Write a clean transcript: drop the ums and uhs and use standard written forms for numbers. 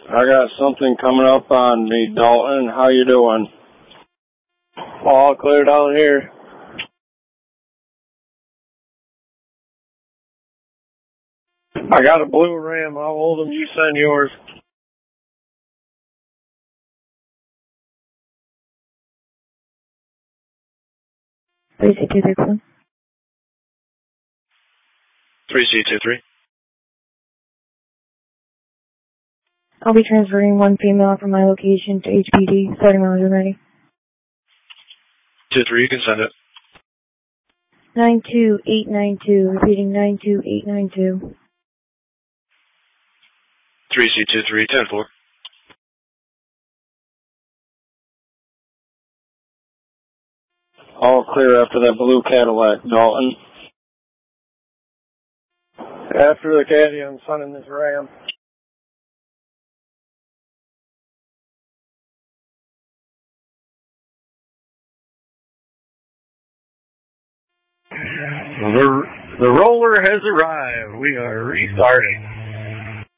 I got something coming up on me, Dalton. How you doing? All clear down here. I got a blue Ram. How old did you send yours? Three C234. 3C23. I'll be transferring one female from my location to HPD, starting when you're ready. 2-3, you can send it. 92892, repeating 92892. 3C23, 10-4. All clear after that blue Cadillac, Dalton. After the Caddy, I'm sending this Ram. The roller has arrived. We are restarting.